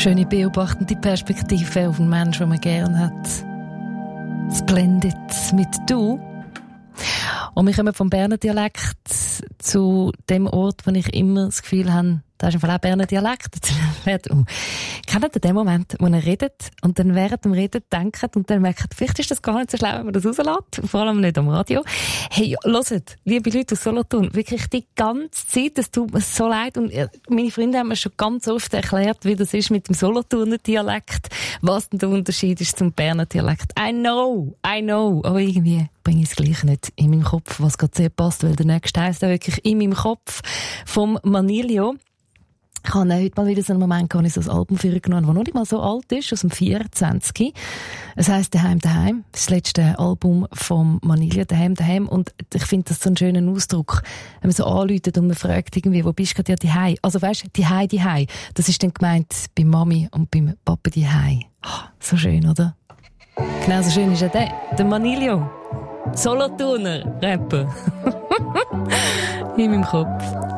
Schöne beobachtende Perspektive auf einen Menschen, den man gerne hat. Es blendet mit «du». Und wir kommen vom Berner Dialekt zu dem Ort, wo ich immer das Gefühl habe, da ist einfach auch Berner Dialekt. Kennt ihr den Moment, wo ihr redet und dann während dem Reden denkt und dann merkt, vielleicht ist das gar nicht so schlau, wenn man das rauslässt, vor allem nicht am Radio. Hey, hört, liebe Leute aus Solothurn, wirklich die ganze Zeit, es tut mir so leid und meine Freunde haben mir schon ganz oft erklärt, wie das ist mit dem Solothurner Dialekt, was denn der Unterschied ist zum Berner Dialekt. I know, aber irgendwie bringe ich es gleich nicht in meinen Kopf, was gerade sehr passt, weil der nächste heisst auch wirklich in meinem Kopf vom Manilio. Ich habe heute mal wieder so einen Moment, wo ich so ein Album für ihn genommen habe, das noch nicht mal so alt ist, aus dem 24. Es heisst «Daheim». Das letzte Album vom Manilio, «Daheim». Und ich finde das so einen schönen Ausdruck. Wenn man so anruft und man fragt irgendwie, wo bist du gerade? Ja, «Daheim». Also weisst du, «Daheim». Das ist dann gemeint bei Mami und beim Papa «Daheim». Oh, so schön, oder? Genau so schön ist er der Manilio. Solothurner Rapper. In meinem Kopf.